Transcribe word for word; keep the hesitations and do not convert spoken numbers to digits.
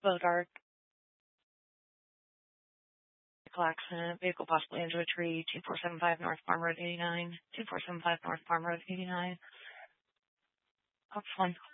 Bodark, vehicle accident, vehicle possibly into a tree, two four seven five North Farm Road eighty-nine, two four seven five North Farm Road eighty-nine. That's fun.